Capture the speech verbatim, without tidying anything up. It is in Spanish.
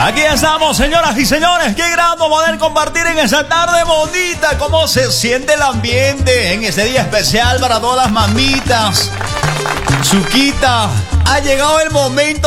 Aquí estamos, señoras y señores. Qué grato poder compartir en esa tarde bonita. Cómo se siente el ambiente en este día especial para todas las mamitas. Chuquita, ha llegado el momento